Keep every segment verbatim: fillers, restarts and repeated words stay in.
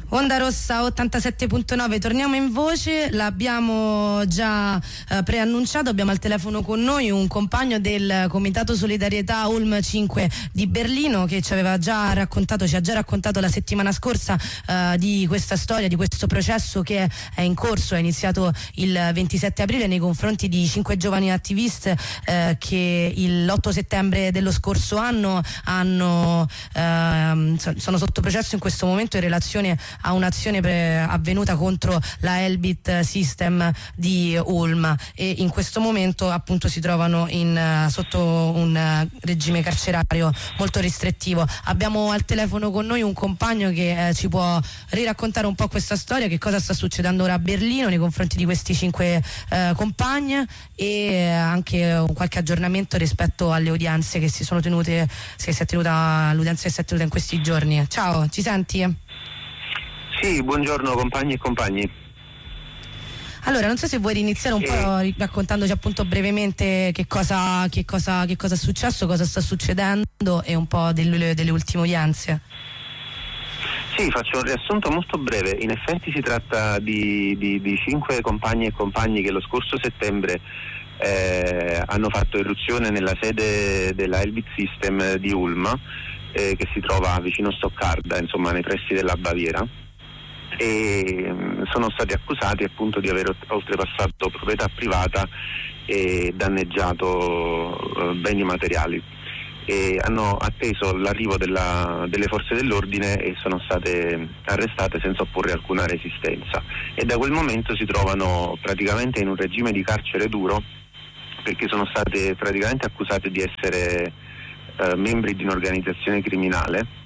Onda Rossa ottantasette virgola nove, torniamo in voce, l'abbiamo già eh, preannunciato, abbiamo al telefono con noi un compagno del Comitato Solidarietà Ulm cinque di Berlino che ci aveva già raccontato, ci ha già raccontato la settimana scorsa eh, di questa storia, di questo processo che è in corso, è iniziato il ventisette aprile nei confronti di cinque giovani attiviste eh, che l'otto settembre dello scorso anno hanno eh, sono sotto processo in questo momento in relazione a un'azione pre- avvenuta contro la Elbit System di Ulm, e in questo momento appunto si trovano in, uh, sotto un uh, regime carcerario molto restrittivo. Abbiamo al telefono con noi un compagno che eh, ci può riraccontare un po' questa storia, che cosa sta succedendo ora a Berlino nei confronti di questi cinque eh, compagni, e eh, anche qualche aggiornamento rispetto alle udienze che si sono tenute, che si è tenuta l'udienza che si è tenuta in questi giorni. Ciao, ci senti? Sì, buongiorno compagni e compagni. Allora, non so se vuoi iniziare un eh. po' raccontandoci appunto brevemente che cosa, che cosa, che cosa è successo, cosa sta succedendo e un po' delle, delle ultime udienze. Sì, faccio un riassunto molto breve. In effetti si tratta di, di, di cinque compagni e compagni che lo scorso settembre eh, hanno fatto irruzione nella sede della Elbit System di Ulm, eh, che si trova vicino Stoccarda, insomma nei pressi della Baviera, e sono stati accusati appunto di aver oltrepassato proprietà privata e danneggiato eh, beni materiali, e hanno atteso l'arrivo della, delle forze dell'ordine e sono state arrestate senza opporre alcuna resistenza, e da quel momento si trovano praticamente in un regime di carcere duro, perché sono state praticamente accusate di essere eh, membri di un'organizzazione criminale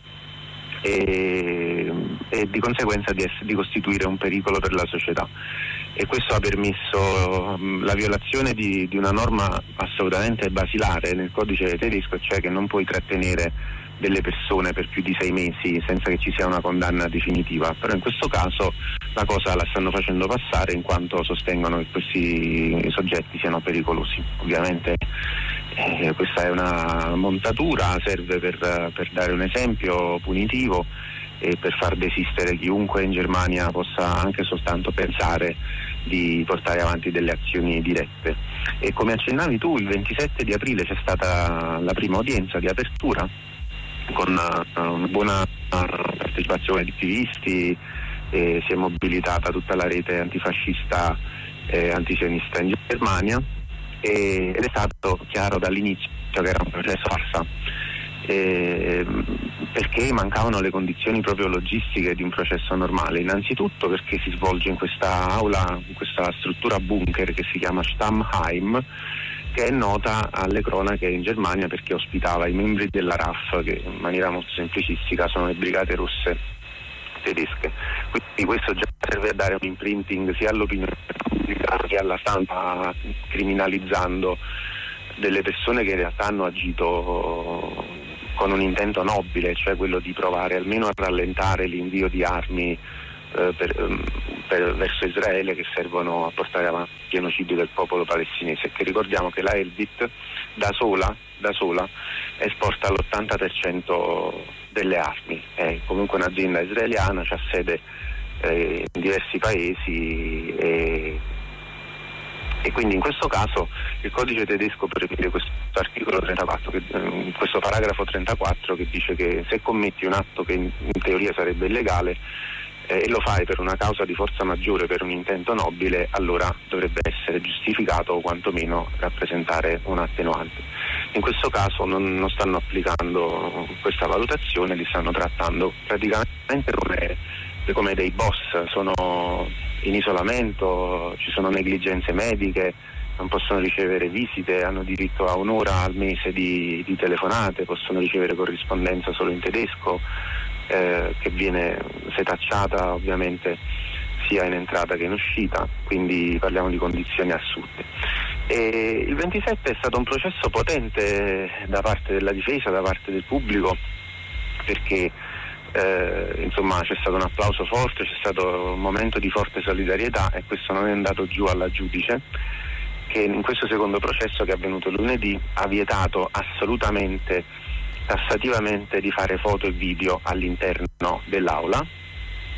E, e di conseguenza di, essere, di costituire un pericolo per la società, e questo ha permesso um, la violazione di, di una norma assolutamente basilare nel codice tedesco, cioè che non puoi trattenere delle persone per più di sei mesi senza che ci sia una condanna definitiva. Però in questo caso la cosa la stanno facendo passare, in quanto sostengono che questi soggetti siano pericolosi. Ovviamente eh, questa è una montatura, serve per, per dare un esempio punitivo e per far desistere chiunque in Germania possa anche soltanto pensare di portare avanti delle azioni dirette. E come accennavi tu, il ventisette di aprile c'è stata la prima udienza di apertura con uh, una buona uh, partecipazione di attivisti, e si è mobilitata tutta la rete antifascista e antisionista in Germania, e, ed è stato chiaro dall'inizio che era un processo farsa, e, perché mancavano le condizioni proprio logistiche di un processo normale. Innanzitutto perché si svolge in questa aula, in questa struttura bunker che si chiama Stammheim, che è nota alle cronache in Germania perché ospitava i membri della R A F, che in maniera molto semplicistica sono le brigate rosse tedesche. Quindi questo già serve a dare un imprinting sia all'opinione pubblica che alla stampa, criminalizzando delle persone che in realtà hanno agito con un intento nobile, cioè quello di provare almeno a rallentare l'invio di armi eh, per, per, verso Israele, che servono a portare avanti il genocidio del popolo palestinese, che ricordiamo che la Elbit da sola, da sola esporta l'ottanta per cento delle armi, è comunque un'azienda israeliana, c'ha sede eh, in diversi paesi, e, e quindi in questo caso il codice tedesco prevede questo articolo trentaquattro, che, questo paragrafo trentaquattro, che dice che se commetti un atto che in, in teoria sarebbe illegale eh, e lo fai per una causa di forza maggiore, per un intento nobile, allora dovrebbe essere giustificato o quantomeno rappresentare un attenuante. In questo caso non, non stanno applicando questa valutazione, li stanno trattando praticamente come, come dei boss, sono in isolamento, ci sono negligenze mediche, non possono ricevere visite, hanno diritto a un'ora al mese di, di telefonate, possono ricevere corrispondenza solo in tedesco, eh, che viene setacciata ovviamente sia in entrata che in uscita, quindi parliamo di condizioni assurde. E il ventisette è stato un processo potente da parte della difesa, da parte del pubblico, perché eh, insomma c'è stato un applauso forte, c'è stato un momento di forte solidarietà, e questo non è andato giù alla giudice, che in questo secondo processo, che è avvenuto lunedì, ha vietato assolutamente, tassativamente, di fare foto e video all'interno dell'aula,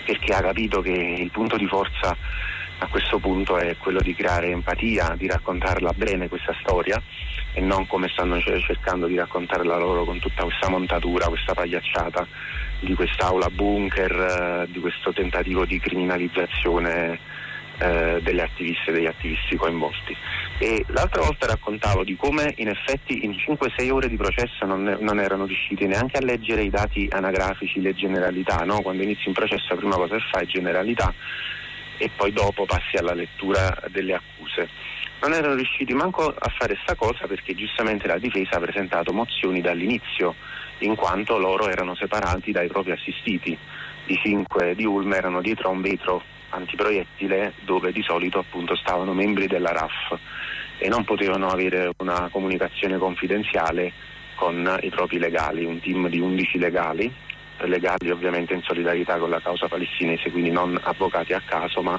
perché ha capito che il punto di forza a questo punto è quello di creare empatia, di raccontarla bene questa storia e non come stanno cercando di raccontarla loro con tutta questa montatura, questa pagliacciata di quest'aula bunker, di questo tentativo di criminalizzazione eh, delle attiviste e degli attivisti coinvolti. E l'altra volta raccontavo di come in effetti in cinque sei ore di processo non, non erano riusciti neanche a leggere i dati anagrafici, le generalità, no? Quando inizi un processo la prima cosa che fai è generalità e poi dopo passi alla lettura delle accuse. Non erano riusciti manco a fare sta cosa perché giustamente la difesa ha presentato mozioni dall'inizio, in quanto loro erano separati dai propri assistiti. I cinque di Ulm erano dietro a un vetro antiproiettile dove di solito appunto stavano membri della R A F e non potevano avere una comunicazione confidenziale con i propri legali, un team di undici legali, legali ovviamente in solidarietà con la causa palestinese, quindi non avvocati a caso ma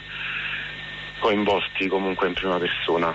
coinvolti comunque in prima persona.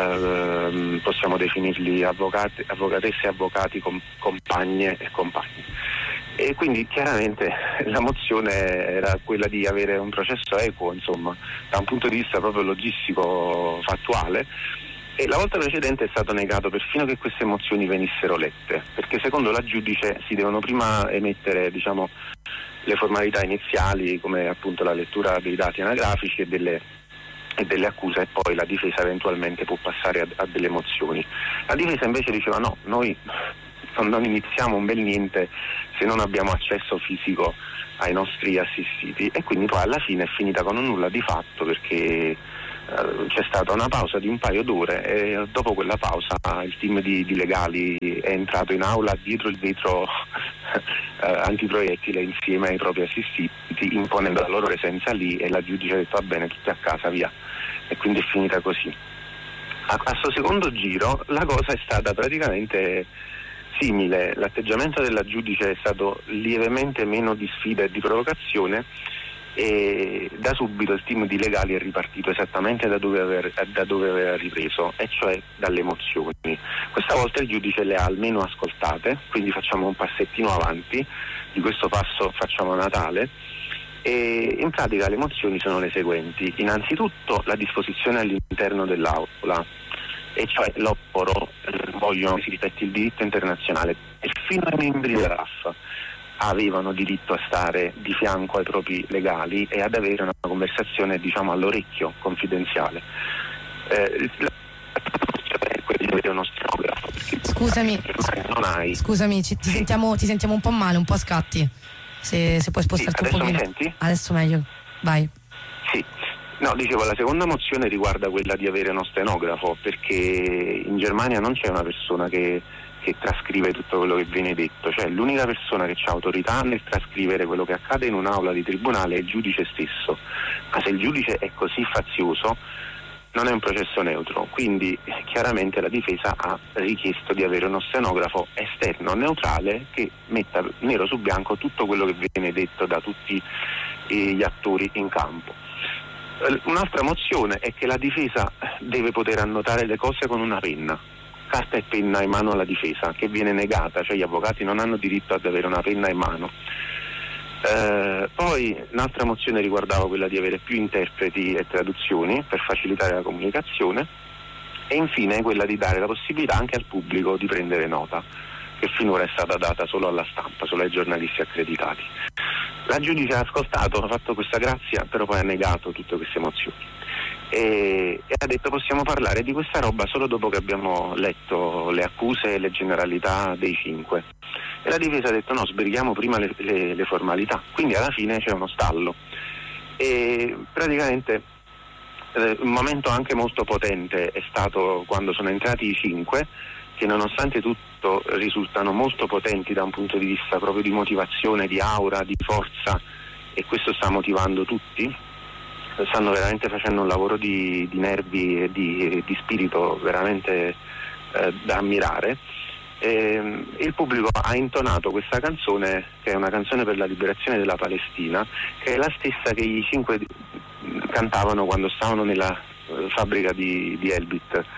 Eh, possiamo definirli avvocati, avvocatesse e avvocati, com, compagne e compagni. E quindi chiaramente la mozione era quella di avere un processo equo, insomma, da un punto di vista proprio logistico fattuale, e la volta precedente è stato negato perfino che queste mozioni venissero lette, perché secondo la giudice si devono prima emettere, diciamo, le formalità iniziali come appunto la lettura dei dati anagrafici e delle e delle accuse e poi la difesa eventualmente può passare a, a delle mozioni. La difesa invece diceva no, noi non iniziamo un bel niente se non abbiamo accesso fisico ai nostri assistiti, e quindi poi alla fine è finita con un nulla di fatto perché eh, c'è stata una pausa di un paio d'ore e dopo quella pausa il team di, di legali è entrato in aula dietro il vetro eh, antiproiettile insieme ai propri assistiti, imponendo la loro presenza lì, e la giudice ha detto va bene, tutti a casa, via, e quindi è finita così. A questo secondo giro la cosa è stata praticamente simile, l'atteggiamento della giudice è stato lievemente meno di sfida e di provocazione, e da subito il team di legali è ripartito esattamente da dove, aver, da dove aveva ripreso, e cioè dalle emozioni. Questa volta il giudice le ha almeno ascoltate, quindi facciamo un passettino avanti, di questo passo facciamo Natale, e in pratica le emozioni sono le seguenti. Innanzitutto la disposizione all'interno dell'aula, e cioè loro vogliono che si rispetti il diritto internazionale e fino ai membri della R A F avevano diritto a stare di fianco ai propri legali e ad avere una conversazione, diciamo, all'orecchio, confidenziale. Eh, uno stenografo, scusami, non hai. scusami, ci, ti, sì. sentiamo, ti sentiamo un po' male, un po' a scatti. Se, se puoi spostarti sì, un pochino. Mi senti? Adesso meglio, vai. Sì. No, dicevo, la seconda mozione riguarda quella di avere uno stenografo, perché in Germania non c'è una persona che, che trascrive tutto quello che viene detto, cioè l'unica persona che ha autorità nel trascrivere quello che accade in un'aula di tribunale è il giudice stesso, ma se il giudice è così fazioso non è un processo neutro, quindi chiaramente la difesa ha richiesto di avere uno stenografo esterno, neutrale, che metta nero su bianco tutto quello che viene detto da tutti gli attori in campo. Un'altra mozione è che la difesa deve poter annotare le cose con una penna, carta e penna in mano alla difesa, che viene negata, cioè gli avvocati non hanno diritto ad avere una penna in mano. Eh, poi un'altra mozione riguardava quella di avere più interpreti e traduzioni per facilitare la comunicazione, e infine quella di dare la possibilità anche al pubblico di prendere nota, che finora è stata data solo alla stampa, solo ai giornalisti accreditati. La giudice ha ascoltato, ha fatto questa grazia, però poi ha negato tutte queste mozioni e, e ha detto possiamo parlare di questa roba solo dopo che abbiamo letto le accuse e le generalità dei cinque. E la difesa ha detto no, sbrighiamo prima le, le, le formalità, quindi alla fine c'è uno stallo. E praticamente eh, un momento anche molto potente è stato quando sono entrati i cinque, che nonostante tutto risultano molto potenti da un punto di vista proprio di motivazione, di aura, di forza, e questo sta motivando tutti. Stanno veramente facendo un lavoro di, di nervi e di, di spirito veramente eh, da ammirare. E il pubblico ha intonato questa canzone, che è una canzone per la liberazione della Palestina, che è la stessa che i cinque cantavano quando stavano nella fabbrica di, di Elbit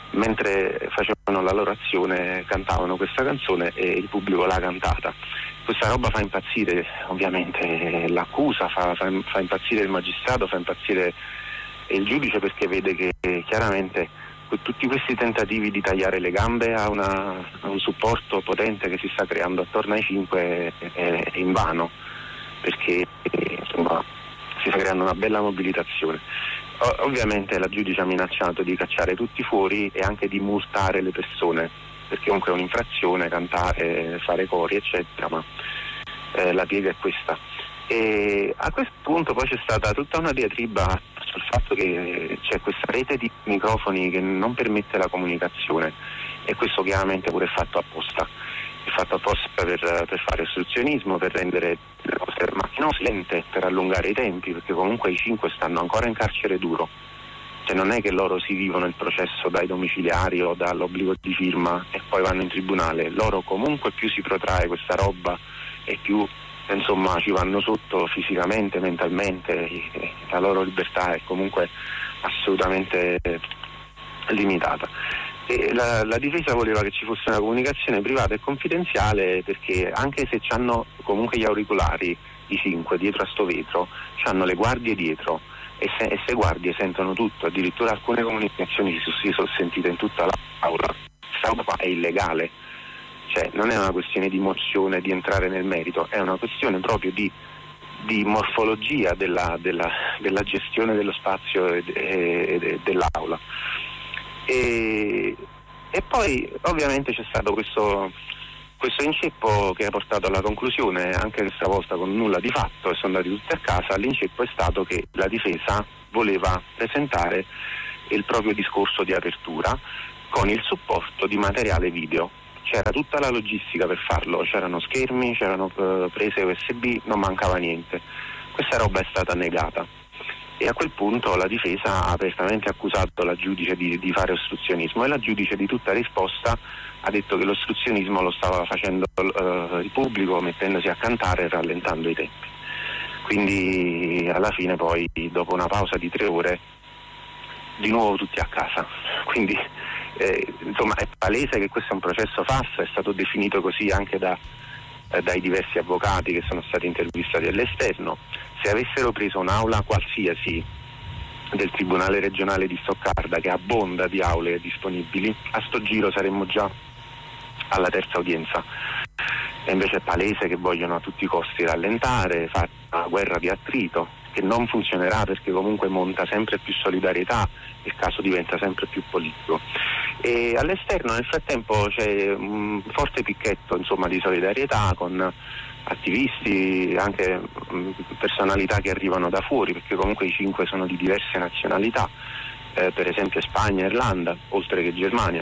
mentre facevano la loro azione cantavano questa canzone e il pubblico l'ha cantata. Questa roba fa impazzire ovviamente l'accusa, fa, fa, fa impazzire il magistrato, fa impazzire il giudice, perché vede che chiaramente tutti questi tentativi di tagliare le gambe a, una, a un supporto potente che si sta creando attorno ai cinque è, è invano, perché insomma si sta creando una bella mobilitazione. O, ovviamente la giudice ha minacciato di cacciare tutti fuori e anche di multare le persone, perché comunque è un'infrazione cantare, fare cori eccetera, ma eh, la piega è questa. E a questo punto poi c'è stata tutta una diatriba sul fatto che c'è questa rete di microfoni che non permette la comunicazione, e questo chiaramente pure è fatto apposta, è fatto apposta per, per fare ostruzionismo, per rendere le cose machinose, lente, per allungare i tempi, perché comunque i cinque stanno ancora in carcere duro, cioè non è che loro si vivono il processo dai domiciliari o dall'obbligo di firma e poi vanno in tribunale, loro comunque più si protrae questa roba e più insomma ci vanno sotto fisicamente, mentalmente, la loro libertà è comunque assolutamente limitata. E la, la difesa voleva che ci fosse una comunicazione privata e confidenziale, perché anche se hanno comunque gli auricolari, i cinque dietro a sto vetro, hanno le guardie dietro e se, e se guardie sentono tutto, addirittura alcune comunicazioni si sono sentite in tutta l'aula. Questa roba è illegale. Cioè, non è una questione di mozione, di entrare nel merito, è una questione proprio di, di morfologia della, della, della gestione dello spazio e, e, e dell'aula. E, e poi ovviamente c'è stato questo, questo inceppo che ha portato alla conclusione, anche questa volta con nulla di fatto, e sono andati tutti a casa. L'inceppo è stato che la difesa voleva presentare il proprio discorso di apertura con il supporto di materiale video. C'era tutta la logistica per farlo, c'erano schermi, c'erano uh, prese U S B, non mancava niente. Questa roba è stata negata e a quel punto la difesa ha apertamente accusato la giudice di, di fare ostruzionismo, e la giudice di tutta risposta ha detto che l'ostruzionismo lo stava facendo uh, il pubblico, mettendosi a cantare e rallentando i tempi. Quindi alla fine poi, dopo una pausa di tre ore, di nuovo tutti a casa. Quindi Eh, insomma è palese che questo è un processo farsa, è stato definito così anche da, eh, dai diversi avvocati che sono stati intervistati all'esterno. Se avessero preso un'aula qualsiasi del Tribunale regionale di Stoccarda, che abbonda di aule disponibili, a sto giro saremmo già alla terza udienza. E invece è palese che vogliono a tutti i costi rallentare, fare una guerra di attrito che non funzionerà, perché comunque monta sempre più solidarietà, il caso diventa sempre più politico. E all'esterno nel frattempo c'è un forte picchetto insomma di solidarietà con attivisti, anche mh, personalità che arrivano da fuori, perché comunque i cinque sono di diverse nazionalità, eh, per esempio Spagna, Irlanda, oltre che Germania.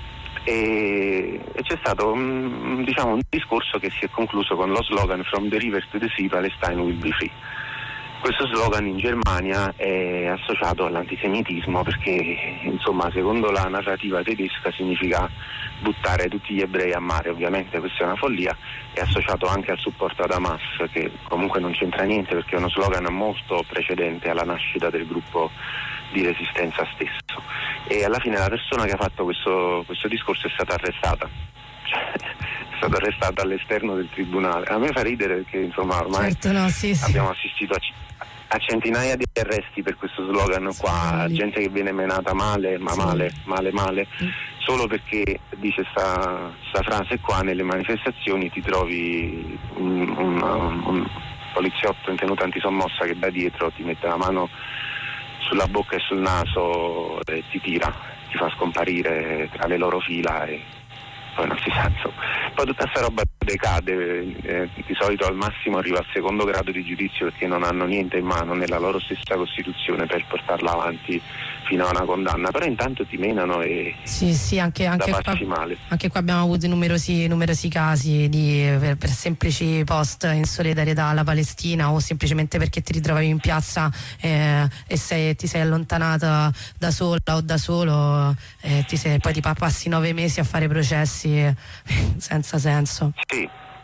E, e c'è stato un, diciamo, un discorso che si è concluso con lo slogan "From the river to the sea, Palestine will be free". Questo slogan in Germania è associato all'antisemitismo, perché insomma secondo la narrativa tedesca significa buttare tutti gli ebrei a mare. Ovviamente questa è una follia, è associato anche al supporto ad Hamas, che comunque non c'entra niente, perché è uno slogan molto precedente alla nascita del gruppo di resistenza stesso. E alla fine la persona che ha fatto questo, questo discorso è stata arrestata, cioè, è stata arrestata all'esterno del tribunale. A me fa ridere perché insomma ormai certo, no, sì, sì. abbiamo assistito a, a centinaia di arresti per questo slogan qua, sì, gente che viene menata male, ma sì. male, male, male, mm. solo perché dice sta, sta frase qua: nelle manifestazioni ti trovi un, un, un, un poliziotto in tenuta antisommossa che da dietro ti mette la mano sulla bocca e sul naso e ti tira, ti fa scomparire tra le loro fila e poi non si sa, insomma. Poi tutta sta roba decade, eh, di solito al massimo arriva al secondo grado di giudizio, perché non hanno niente in mano nella loro stessa Costituzione per portarla avanti fino a una condanna, però intanto ti menano e sì, sì, anche, anche, da qua, male. Anche qua abbiamo avuto numerosi, numerosi casi di, per, per semplici post in solidarietà alla Palestina, o semplicemente perché ti ritrovavi in piazza eh, e sei, ti sei allontanata da sola o da solo, eh, ti sei, poi ti passi nove mesi a fare processi senza senso. Sì,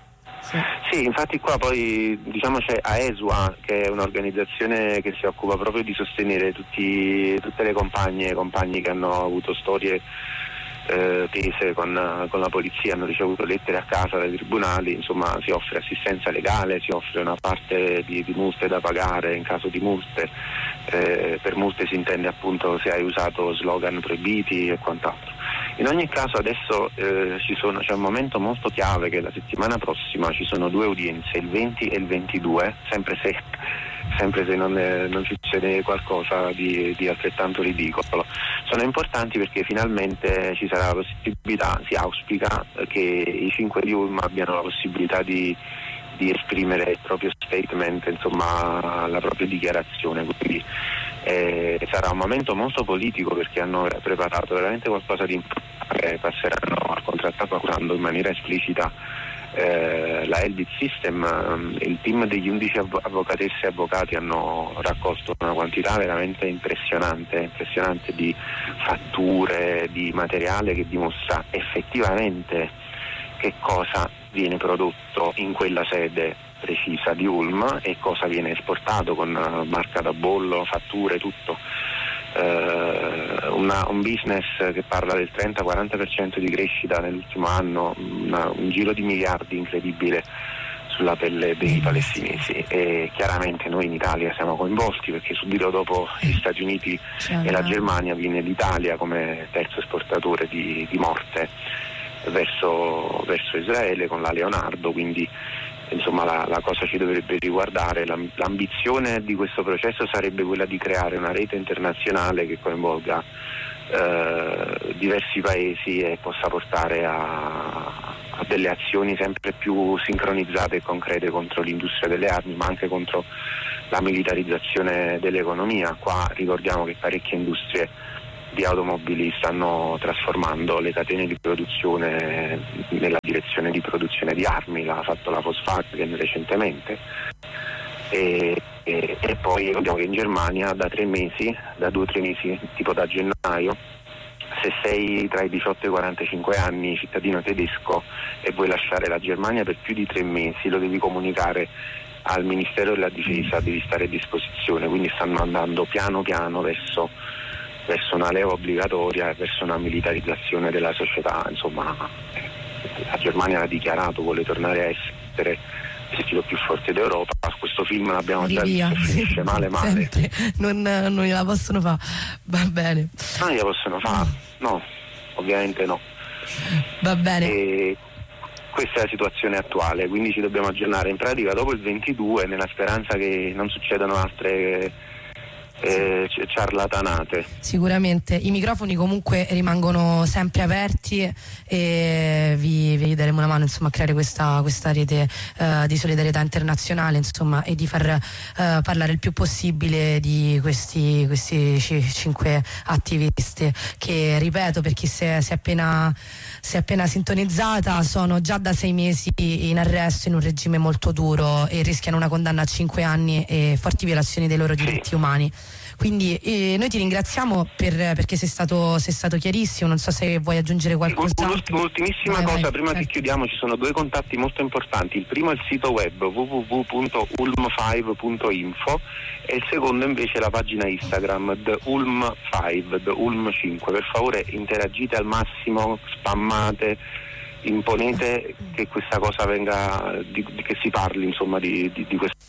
Sì. Sì, infatti qua poi diciamo c'è AESUA, che è un'organizzazione che si occupa proprio di sostenere tutti, tutte le compagne e compagni che hanno avuto storie eh, tese con, con la polizia, hanno ricevuto lettere a casa dai tribunali, insomma si offre assistenza legale, si offre una parte di, di multe da pagare in caso di multe, eh, per multe si intende appunto se hai usato slogan proibiti e quant'altro. In ogni caso adesso eh, ci sono, c'è un momento molto chiave, che la settimana prossima ci sono due udienze, il venti e il ventidue, sempre se, sempre se non, eh, non succede qualcosa di, di altrettanto ridicolo. Sono importanti perché finalmente ci sarà la possibilità, si auspica che i cinque di Ulm abbiano la possibilità di, di esprimere il proprio statement, insomma la propria dichiarazione, quindi Eh, sarà un momento molto politico perché hanno preparato veramente qualcosa di importante, passeranno al contrattato accusando in maniera esplicita eh, la Elbit System. Il team degli undici avv- avvocatesse e avvocati hanno raccolto una quantità veramente impressionante, impressionante di fatture, di materiale che dimostra effettivamente che cosa viene prodotto in quella sede precisa di Ulm e cosa viene esportato con marca da bollo, fatture, tutto. Eh, una, un business che parla del trenta-quaranta per cento di crescita nell'ultimo anno, una, un giro di miliardi incredibile sulla pelle dei palestinesi, e chiaramente noi in Italia siamo coinvolti perché subito dopo gli Stati Uniti e la Germania viene l'Italia come terzo esportatore di, di morte verso, verso Israele con la Leonardo, quindi insomma la, la cosa ci dovrebbe riguardare. L'ambizione di questo processo sarebbe quella di creare una rete internazionale che coinvolga eh, diversi paesi e possa portare a, a delle azioni sempre più sincronizzate e concrete contro l'industria delle armi, ma anche contro la militarizzazione dell'economia. Qua ricordiamo che parecchie industrie di automobili stanno trasformando le catene di produzione nella direzione di produzione di armi, l'ha fatto la Volkswagen recentemente, e, e, e poi ricordiamo che in Germania da tre mesi, da due o tre mesi, tipo da gennaio, se sei tra i diciotto e i quarantacinque anni cittadino tedesco e vuoi lasciare la Germania per più di tre mesi, lo devi comunicare al Ministero della Difesa, devi stare a disposizione, quindi stanno andando piano piano verso verso una leva obbligatoria e verso una militarizzazione della società. Insomma, la Germania l'ha dichiarato, vuole tornare a essere il stile più forte d'Europa. Questo film l'abbiamo già visto, finisce male male. Non, non gliela possono fare, va bene. Non gliela possono fare, no, ovviamente no. Va bene. E questa è la situazione attuale, quindi ci dobbiamo aggiornare in pratica dopo il ventidue, nella speranza che non succedano altre Eh, ciarlatanate. Sicuramente i microfoni comunque rimangono sempre aperti e vi, vi daremo una mano, insomma, a creare questa, questa rete uh, di solidarietà internazionale, insomma, e di far uh, parlare il più possibile di questi, questi c- cinque attivisti che, ripeto, per chi si è, si è appena si è appena sintonizzata, sono già da sei mesi in arresto in un regime molto duro e rischiano una condanna a cinque anni e forti violazioni dei loro diritti sì. umani. Quindi eh, noi ti ringraziamo per, perché sei stato, sei stato chiarissimo, non so se vuoi aggiungere qualcos'altro. Un'ultimissima vai, cosa, vai, prima vai. che chiudiamo, ci sono due contatti molto importanti. Il primo è il sito web w w w punto ulm five punto info e il secondo invece è la pagina Instagram the ulm five, the ulm cinque. Per favore interagite al massimo, spammate, imponete che questa cosa venga, di, di, che si parli insomma di, di, di questo